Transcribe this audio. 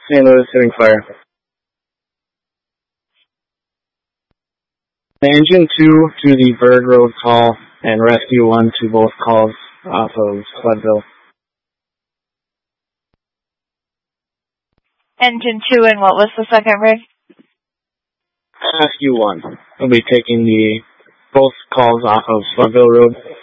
St. Louis hitting fire. Engine 2 to the Bird Road call, and Rescue 1 to both calls off of Floodville. Engine 2, and what was the second rig? Rescue 1 will be taking both calls off of Floodville Road.